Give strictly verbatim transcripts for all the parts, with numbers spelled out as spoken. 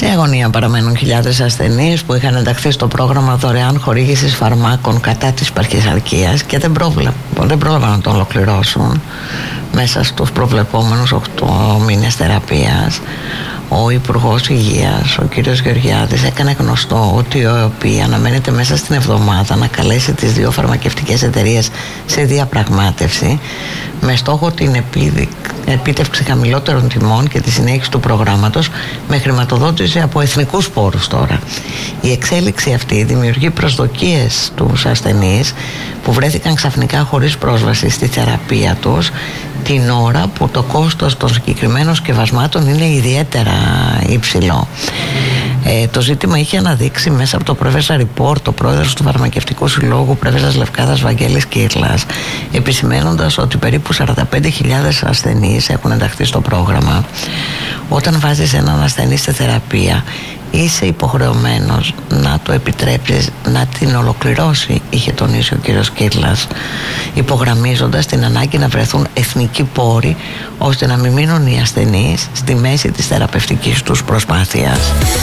Σε αγωνία παραμένουν χιλιάδες ασθενείς που είχαν ενταχθεί στο πρόγραμμα δωρεάν χορήγησης φαρμάκων κατά της παχυσαρκίας και δεν, πρόβλε... δεν πρόλαβαν να το ολοκληρώσουν μέσα στους προβλεπόμενους οκτώ μήνες θεραπείας. Ο Υπουργός Υγείας, ο κύριος Γεωργιάδης, έκανε γνωστό ότι ο ΕΟΠΗ αναμένεται μέσα στην εβδομάδα να καλέσει τις δύο φαρμακευτικές εταιρείες σε διαπραγμάτευση με στόχο την επίδειξη επίτευξη χαμηλότερων τιμών και τη συνέχιση του προγράμματος με χρηματοδότηση από εθνικούς πόρους τώρα. Η εξέλιξη αυτή δημιουργεί προσδοκίες στους ασθενείς που βρέθηκαν ξαφνικά χωρίς πρόσβαση στη θεραπεία τους την ώρα που το κόστος των συγκεκριμένων σκευασμάτων είναι ιδιαίτερα υψηλό. Ε, το ζήτημα είχε αναδείξει μέσα από το Professor Report ο πρόεδρος του Φαρμακευτικού Συλλόγου Πρέβεζας Λευκάδας Βαγγέλης Κύρλας, επισημαίνοντας ότι περίπου σαράντα πέντε χιλιάδες ασθενείς έχουν ενταχθεί στο πρόγραμμα. Όταν βάζεις έναν ασθενή στη θεραπεία, είσαι υποχρεωμένος να το επιτρέψεις να την ολοκληρώσει, είχε τονίσει ο κύριος Κύρλας, υπογραμμίζοντας την ανάγκη να βρεθούν εθνικοί πόροι ώστε να μην μείνουν οι ασθενείς στη μέση της θεραπευτικής τους προσπάθειας.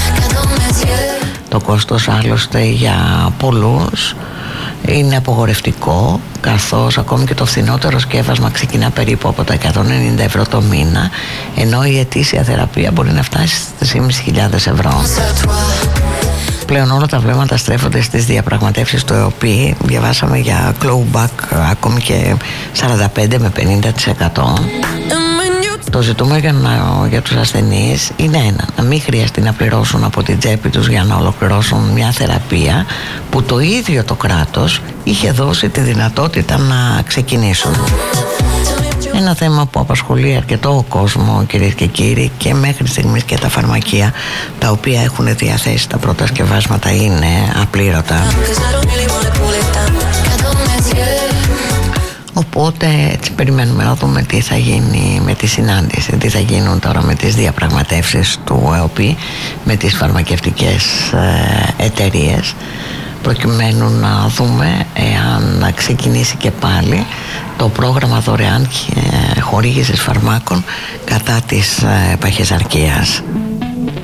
Το κόστος άλλωστε για πολλούς είναι απογορευτικό, καθώς ακόμη και το φθηνότερο σκεύασμα ξεκινά περίπου από τα εκατόν ενενήντα ευρώ το μήνα, ενώ η ετήσια θεραπεία μπορεί να φτάσει στις τρεις χιλιάδες πεντακόσια ευρώ. Πλέον όλα τα βλέμματα στρέφονται στις διαπραγματεύσεις του ΕΟΠΗ. Διαβάσαμε για clawback ακόμη και σαράντα πέντε με πενήντα τοις εκατό. Το ζητούμενο για, να, για τους ασθενείς είναι ένα, να μην χρειαστεί να πληρώσουν από την τσέπη τους για να ολοκληρώσουν μια θεραπεία που το ίδιο το κράτος είχε δώσει τη δυνατότητα να ξεκινήσουν. Ένα θέμα που απασχολεί αρκετό κόσμο, κυρίες και κύριοι, και μέχρι στιγμής και τα φαρμακεία τα οποία έχουν διαθέσει τα πρώτα σκευάσματα είναι απλήρωτα. Οπότε έτσι περιμένουμε να δούμε τι θα γίνει με τη συνάντηση, τι θα γίνουν τώρα με τις διαπραγματεύσεις του ΕΟΠΗ με τις φαρμακευτικές ε, εταιρείες, προκειμένου να δούμε εάν να ξεκινήσει και πάλι το πρόγραμμα δωρεάν ε, χορήγησης φαρμάκων κατά της ε, παχυσαρκίας.